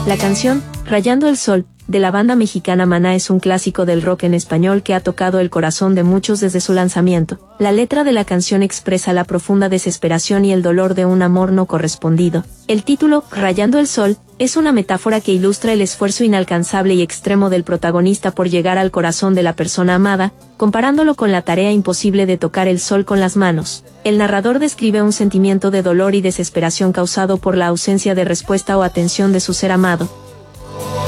La canción, Rayando el Sol, de la banda mexicana Maná es un clásico del rock en español que ha tocado el corazón de muchos desde su lanzamiento. La letra de la canción expresa la profunda desesperación y el dolor de un amor no correspondido. El título, Rayando el Sol, es una metáfora que ilustra el esfuerzo inalcanzable y extremo del protagonista por llegar al corazón de la persona amada, comparándolo con la tarea imposible de tocar el sol con las manos. El narrador describe un sentimiento de dolor y desesperación causado por la ausencia de respuesta o atención de su ser amado,